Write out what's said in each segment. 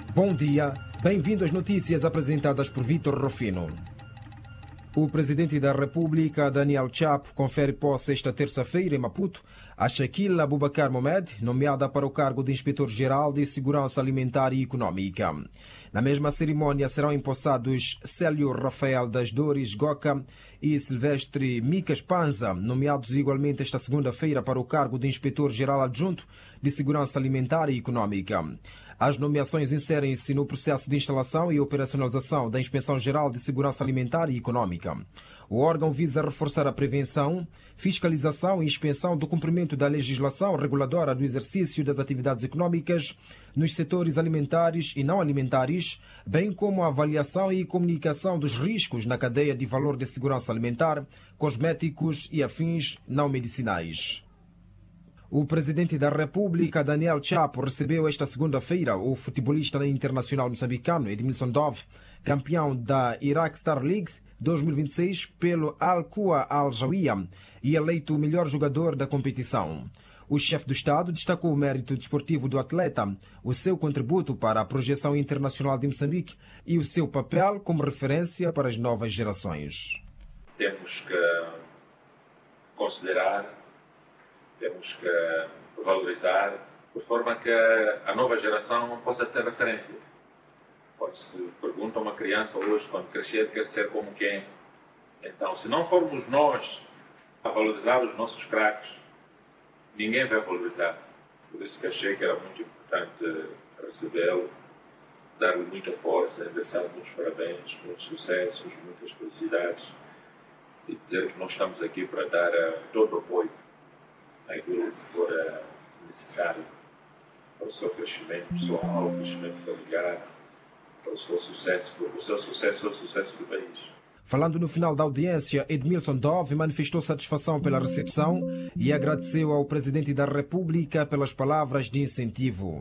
Bom dia, bem-vindo às notícias apresentadas por Vítor Rufino. O presidente da República, Daniel Chapo, confere posse esta terça-feira em Maputo a Shakil Abubakar Mohamed, nomeada para o cargo de Inspetor-Geral de Segurança Alimentar e Econômica. Na mesma cerimónia serão empossados Célio Rafael das Dores Goca e Silvestre Micas Panza, nomeados igualmente esta segunda-feira para o cargo de Inspetor-Geral Adjunto de Segurança Alimentar e Econômica. As nomeações inserem-se no processo de instalação e operacionalização da Inspeção-Geral de Segurança Alimentar e Econômica. O órgão visa reforçar a prevenção, fiscalização e inspeção do cumprimento da legislação reguladora do exercício das atividades econômicas nos setores alimentares e não alimentares, bem como a avaliação e comunicação dos riscos na cadeia de valor de segurança alimentar, cosméticos e afins não medicinais. O presidente da República, Daniel Chapo, recebeu esta segunda-feira o futebolista internacional moçambicano Edmilson Dove, campeão da Iraq Star League 2026 pelo Al-Quwa Al-Jawiya e eleito o melhor jogador da competição. O chefe do Estado destacou o mérito desportivo do atleta, o seu contributo para a projeção internacional de Moçambique e o seu papel como referência para as novas gerações. Temos que considerar, temos que valorizar, de forma que a nova geração possa ter referência. Quando se pergunta a uma criança hoje, quando crescer, quer ser como quem? Então, se não formos nós a valorizar os nossos craques, ninguém vai valorizar. Por isso que achei que era muito importante recebê-lo, dar-lhe muita força, endereçar muitos parabéns, muitos sucessos, muitas felicidades e dizer que nós estamos aqui para dar todo o apoio aquilo que for necessário para o seu crescimento pessoal, o crescimento familiar, para o seu sucesso é o sucesso do país. Falando no final da audiência, Edmilson Dove manifestou satisfação pela recepção e agradeceu ao presidente da República pelas palavras de incentivo.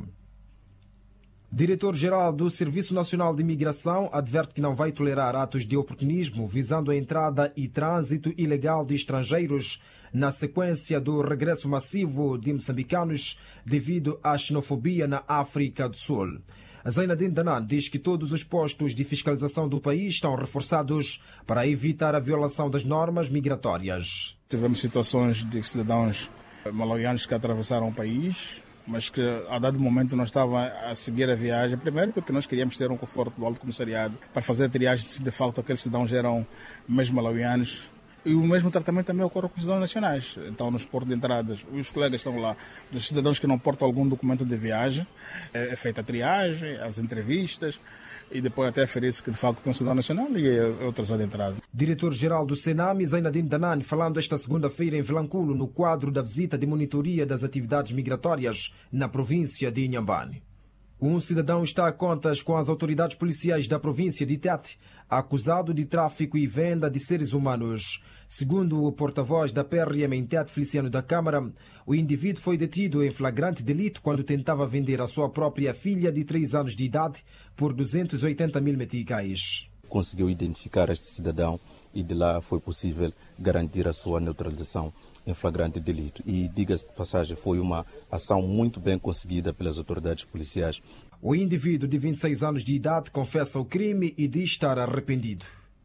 Diretor-Geral do Serviço Nacional de Imigração adverte que não vai tolerar atos de oportunismo visando a entrada e trânsito ilegal de estrangeiros na sequência do regresso massivo de moçambicanos devido à xenofobia na África do Sul. Zainadine Danan diz que todos os postos de fiscalização do país estão reforçados para evitar a violação das normas migratórias. Tivemos situações de cidadãos malawianos que atravessaram o país, mas que a dado momento não estavam a seguir a viagem. Primeiro porque nós queríamos ter um conforto do Alto Comissariado para fazer a triagem se de facto aqueles cidadãos eram mesmo malawianos. E o mesmo tratamento também ocorre com os cidadãos nacionais. Então, nos portos de entradas, os colegas estão lá, dos cidadãos que não portam algum documento de viagem, é feita a triagem, as entrevistas, e depois até aferir-se que de facto tem um cidadão nacional e é outra de entrada. Diretor-Geral do Senami, Zainadine Danan, falando esta segunda-feira em Vilanculo, no quadro da visita de monitoria das atividades migratórias na província de Inhambane. Um cidadão está a contas com as autoridades policiais da província de Tete, acusado de tráfico e venda de seres humanos. Segundo o porta-voz da PRM em Tete, Feliciano da Câmara, o indivíduo foi detido em flagrante delito quando tentava vender a sua própria filha de 3 anos de idade por 280 mil meticais. Conseguiu identificar este cidadão e de lá foi possível garantir a sua neutralização em flagrante delito. E, diga-se de passagem, foi uma ação muito bem conseguida pelas autoridades policiais. O indivíduo de 26 anos de idade confessa o crime e diz estar arrependido.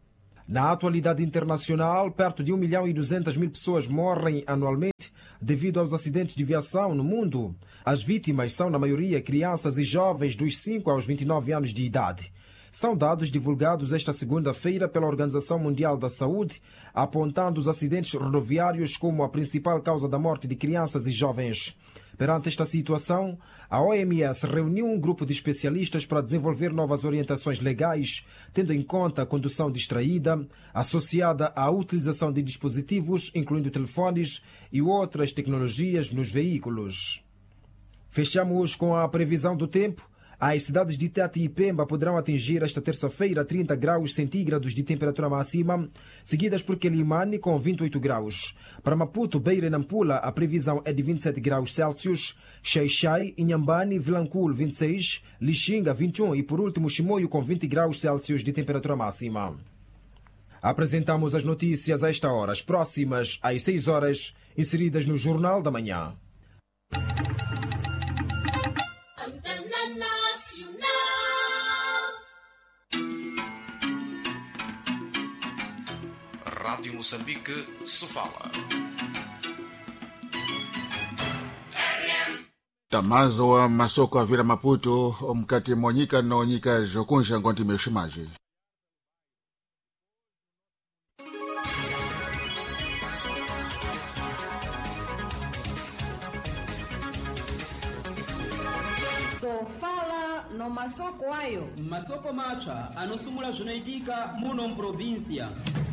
Na atualidade internacional, perto de 1.200.000 pessoas morrem anualmente devido aos acidentes de viação no mundo. As vítimas são, na maioria, crianças e jovens dos 5 aos 29 anos de idade. São dados divulgados esta segunda-feira pela Organização Mundial da Saúde, apontando os acidentes rodoviários como a principal causa da morte de crianças e jovens. Perante esta situação, a OMS reuniu um grupo de especialistas para desenvolver novas orientações legais, tendo em conta a condução distraída, associada à utilização de dispositivos, incluindo telefones e outras tecnologias nos veículos. Fechamos com a previsão do tempo. As cidades de Tete e Pemba poderão atingir esta terça-feira 30 graus centígrados de temperatura máxima, seguidas por Quelimane com 28 graus. Para Maputo, Beira e Nampula, a previsão é de 27 graus Celsius, Xai-Xai, Inhambane, Vilanculo 26, Lixinga 21 e por último Chimoio com 20 graus Celsius de temperatura máxima. Apresentamos as notícias a esta hora, as próximas às 6 horas, inseridas no Jornal da Manhã. Nacional. Rádio Moçambique se fala. Tamazo wa masoko avira Maputo omkati monyika na onyika jokunja ngonti meshimaji. So fala no masoko ayo. Masoko macha anosumula zvinaitika muno mprovincia.